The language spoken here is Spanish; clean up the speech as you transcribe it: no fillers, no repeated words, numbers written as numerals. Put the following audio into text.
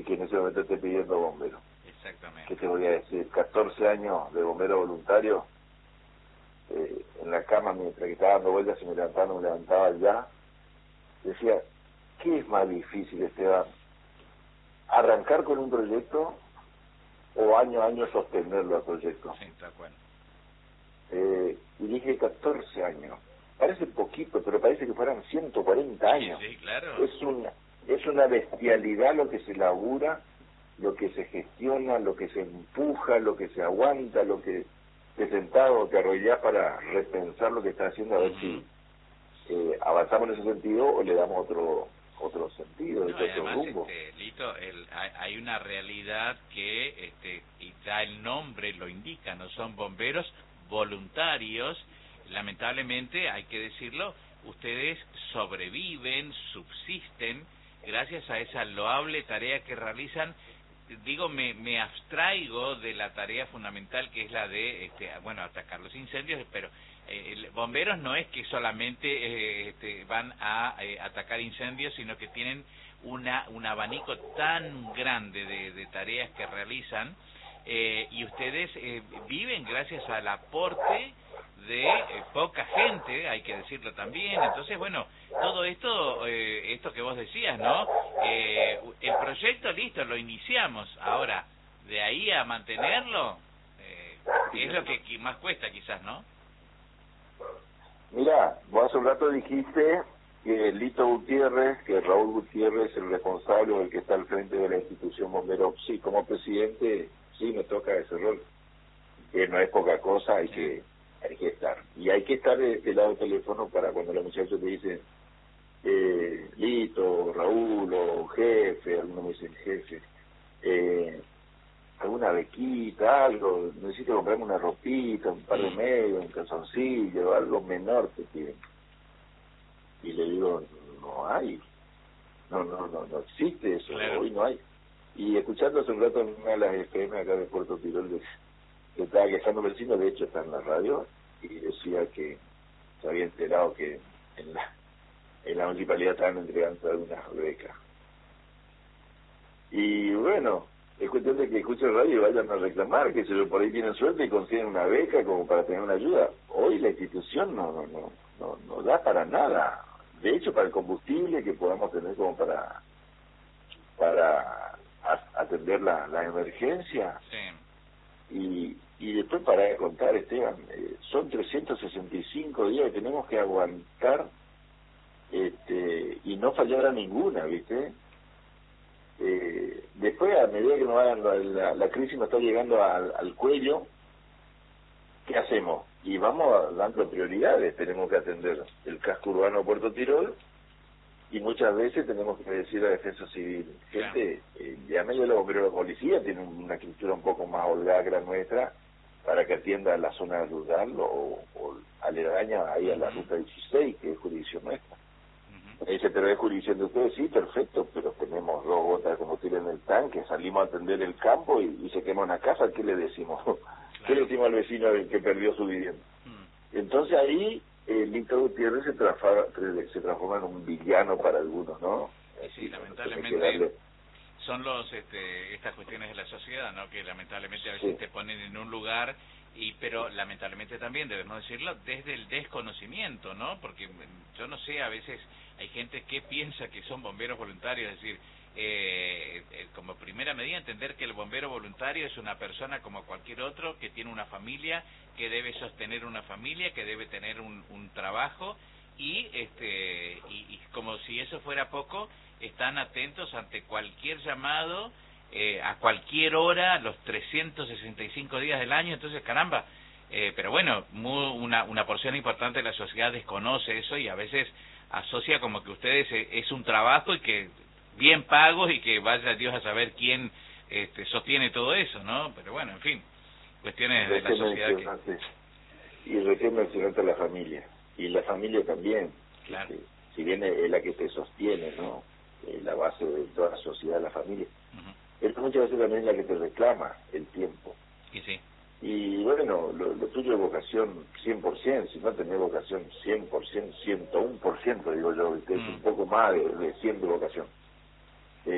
que en ese momento esté pidiendo bombero. Exactamente. ¿Qué te voy a decir? 14 años de bombero voluntario, en la cama mientras que estaba dando vueltas y me levantaba ya. Decía, ¿qué es más difícil, Esteban? ¿Arrancar con un proyecto o año a año sostenerlo al proyecto? Sí, está bueno. Y dije 14 años. Parece poquito, pero parece que fueran 140 años. Sí, claro. Es una bestialidad lo que se labura, lo que se gestiona, lo que se empuja, lo que se aguanta, lo que te sentás o te arrollás para repensar lo que estás haciendo, a ver si avanzamos en ese sentido o le damos otro sentido, No, otro además, rumbo. Lito, hay una realidad que, y da el nombre, lo indica, no son bomberos voluntarios. Lamentablemente, hay que decirlo, ustedes sobreviven, subsisten, gracias a esa loable tarea que realizan. Digo, me abstraigo de la tarea fundamental que es la de, atacar los incendios, pero bomberos no es que solamente van a atacar incendios, sino que tienen un abanico tan grande de tareas que realizan, y ustedes viven gracias al aporte de poca gente, hay que decirlo también. Entonces, bueno, todo esto, esto que vos decías, ¿no? El proyecto, listo, lo iniciamos. Ahora, de ahí a mantenerlo, es lo que más cuesta quizás, ¿no? Mira, vos hace un rato dijiste que Lito Gutiérrez, que Raúl Gutiérrez es el responsable o el que está al frente de la institución bombero. Sí, como presidente, sí me toca ese rol, que no es poca cosa, hay que estar. Y hay que estar de este lado del teléfono para cuando los muchachos te dicen, Lito, Raúl o jefe, algunos me dicen jefe, alguna bequita, algo, necesito comprarme una ropita, un par de medias, un calzoncillo, algo menor que piden. Y le digo, no hay, no existe eso, claro. Hoy no hay. Y escuchando hace un rato en una de las FM acá de Puerto Tirol, que estaba quejando vecino, de hecho está en la radio, y decía que se había enterado que en la municipalidad estaban entregando algunas becas. Y bueno, es cuestión de que escuchen radio y vayan a reclamar, que se por ahí tienen suerte y consiguen una beca como para tener una ayuda. Hoy la institución no da para nada. De hecho, para el combustible que podamos tener como para atender la emergencia. Sí. Y después para de contar, Esteban, son 365 días que tenemos que aguantar y no fallar a ninguna, ¿viste? Después, a medida que nos vayan, la crisis nos está llegando al cuello, ¿qué hacemos? Y vamos dando prioridades. Tenemos que atender el casco urbano de Puerto Tirol y muchas veces tenemos que decir a Defensa Civil, gente, ya medio de los bomberos de la policía tienen una estructura un poco más holgada que la nuestra para que atienda la zona rural o aledaña ahí a la ruta 16, que es jurisdicción nuestra. Me dice, pero es jurisdicción de ustedes, sí, perfecto, pero tenemos 2 gotas de combustible en el tanque, salimos a atender el campo y se quema una casa, ¿qué le decimos? Claro. ¿Qué le decimos al vecino que perdió su vivienda? Entonces ahí Lito Gutiérrez se transforma en un villano para algunos, ¿no? Sí, lamentablemente son estas cuestiones de la sociedad, ¿no? Que lamentablemente a veces te ponen en un lugar, pero lamentablemente también, debemos decirlo, desde el desconocimiento, ¿no? Porque yo no sé, a veces hay gente que piensa que son bomberos voluntarios, es decir, como primera medida entender que el bombero voluntario es una persona como cualquier otro que tiene una familia, que debe sostener una familia, que debe tener un trabajo y como si eso fuera poco, están atentos ante cualquier llamado a cualquier hora, los 365 días del año. Entonces, caramba, pero bueno, una porción importante de la sociedad desconoce eso y a veces asocia como que ustedes es un trabajo y que bien pagos y que vaya Dios a saber quién sostiene todo eso, ¿no? Pero bueno, en fin, cuestiones de la sociedad que... Y recién mencionaste a la familia, y la familia también, claro. Si bien es la que te sostiene, ¿no? La base de toda la sociedad, la familia, pero muchas veces también es la que te reclama el tiempo. Y sí. Y bueno, lo tuyo es vocación 100%, si no tenés vocación 100%, 101%, digo yo, que es un poco más de 100 de vocación.